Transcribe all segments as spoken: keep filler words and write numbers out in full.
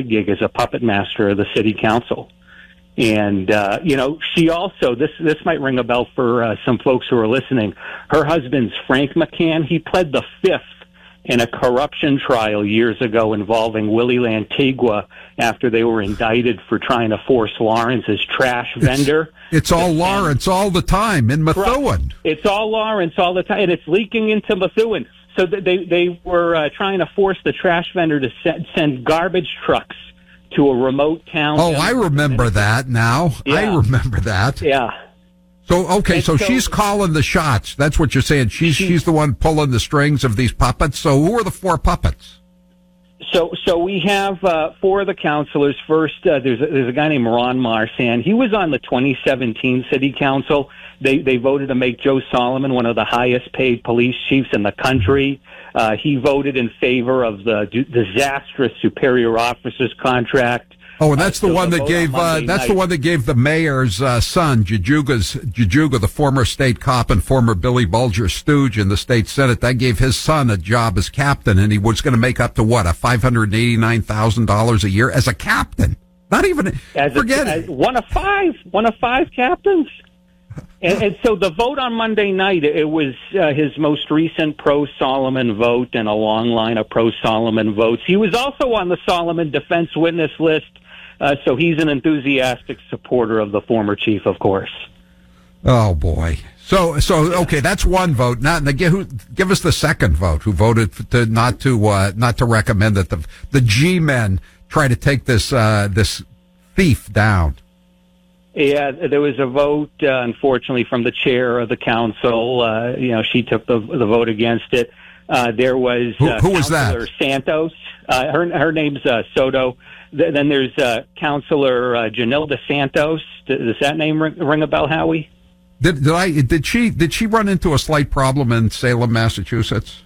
side gig as a puppet master of the city council. And, uh, you know, she also, this this might ring a bell for uh, some folks who are listening. Her husband's Frank McCann. He pled the fifth in a corruption trial years ago involving Willie Lantigua after they were indicted for trying to force Lawrence's trash vendor. It's, it's all Lawrence all the time in Methuen. It's all Lawrence all the time, and it's leaking into Methuen. So they, they were uh, trying to force the trash vendor to send, send garbage trucks to a remote town. Oh, I remember that now. Yeah. I remember that. Yeah. So, okay, so, so she's calling the shots. That's what you're saying. She's she, she's the one pulling the strings of these puppets. So who are the four puppets? So so we have uh, four of the councilors. First, uh, there's, a, there's a guy named Ron Marsan. He was on the twenty seventeen city council. They, they voted to make Joe Solomon one of the highest paid police chiefs in the country. Uh, he voted in favor of the d- disastrous superior officers contract. Oh, and that's uh, the so one the that gave on uh, that's night. the one that gave the mayor's uh, son, Jajuga's Jajuga, the former state cop and former Billy Bulger stooge in the state senate. That gave his son a job as captain, and he was going to make up to what a five hundred eighty nine thousand dollars a year as a captain. Not even as forget a, it. As one of five, one of five captains. And, and so the vote on Monday night, it was uh, his most recent pro-Solomon vote and a long line of pro-Solomon votes. He was also on the Solomon defense witness list, uh, so he's an enthusiastic supporter of the former chief, of course. Oh, boy. So, so okay, that's one vote. Now, now give, who, give us the second vote. Who voted to not to uh, not to recommend that the the G-men try to take this uh, this thief down? Yeah, there was a vote, uh, unfortunately, from the chair of the council. Uh, you know, she took the the vote against it. Uh, there was uh, who, who was that? Councilor Santos. Uh, her her name's uh, Soto. Th- then there's uh, Councilor uh, Janilda Santos. D- does that name ring, ring a bell, Howie? Did, did I did she did she run into a slight problem in Salem, Massachusetts?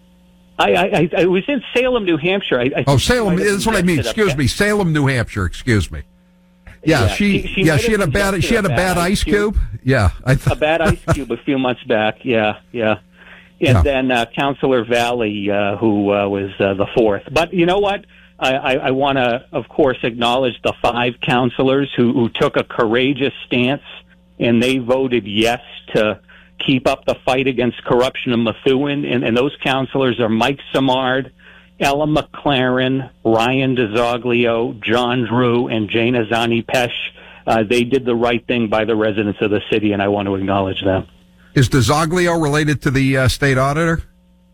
I I, I was in Salem, New Hampshire. I, I oh, Salem. That's what I mean. Excuse me, Salem, New Hampshire. Excuse me. Yeah, yeah, she, she, she yeah, she had a bad she had a bad, bad ice cube. cube. Yeah, I th- a bad ice cube a few months back. Yeah, yeah, and yeah. then uh, Councilor Valley, uh, who uh, was uh, the fourth. But you know what? I, I, I want to, of course, acknowledge the five councilors who, who took a courageous stance, and they voted yes to keep up the fight against corruption in Methuen. And, and those councilors are Mike Samard, Ella McLaren, Ryan DeZoglio, John Drew, and Jane Azani Pesh. Uh, they did the right thing by the residents of the city, and I want to acknowledge them. Is DeZoglio related to the uh, state auditor?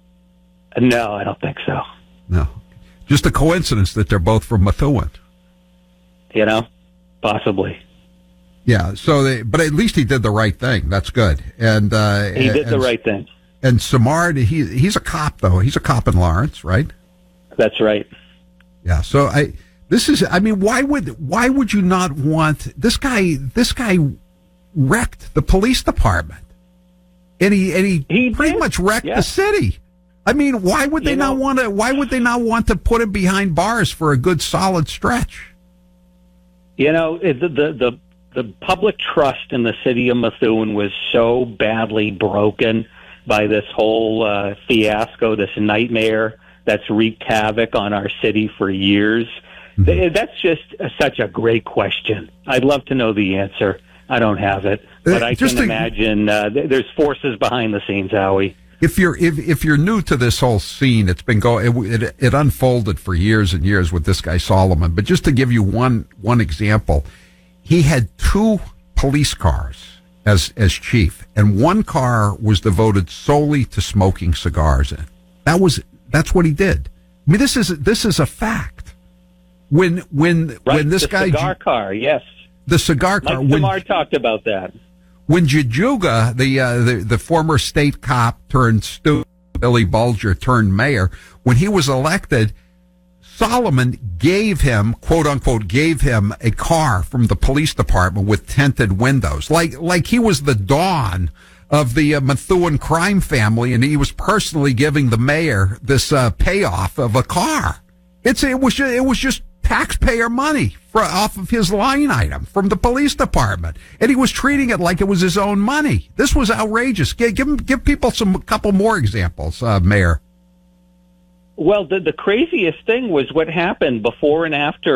No, I don't think so. No. Just a coincidence that they're both from Methuen. You know, possibly. Yeah, so they, but at least he did the right thing. That's good. And uh, He did and, the right thing. And Samard, he he's a cop, though. He's a cop in Lawrence, right? That's right. Yeah. So I, this is. I mean, why would why would you not want this guy? This guy wrecked the police department, and he and he, he pretty did. much wrecked yeah. the city. I mean, why would they you not know, want to? Why would they not want to put him behind bars for a good solid stretch? You know, the the the, the public trust in the city of Methuen was so badly broken by this whole uh, fiasco, this nightmare that's wreaked havoc on our city for years. Mm-hmm. That's just a, such a great question. I'd love to know the answer. I don't have it, but uh, I can to, imagine uh, th- there's forces behind the scenes, Howie. If you're if if you're new to this whole scene, it's been go it, it, it unfolded for years and years with this guy Solomon. But just to give you one one example, he had two police cars as as chief, and one car was devoted solely to smoking cigars in. That was that's what he did. I mean, this is this is a fact. When when right, when this the guy cigar car, yes, the cigar car. Mike when, Samar talked about that. When Jajuga, the, uh, the the former state cop turned stu, Billy Bulger turned mayor, when he was elected, Solomon gave him, quote unquote, gave him a car from the police department with tinted windows, like like he was the Don of the uh, Methuen crime family, and he was personally giving the mayor this uh, payoff of a car. It's it was just, it was just taxpayer money for, off of his line item from the police department, and he was treating it like it was his own money. This was outrageous. Give give, give people some a couple more examples, uh, Mayor. Well, the, the craziest thing was what happened before and after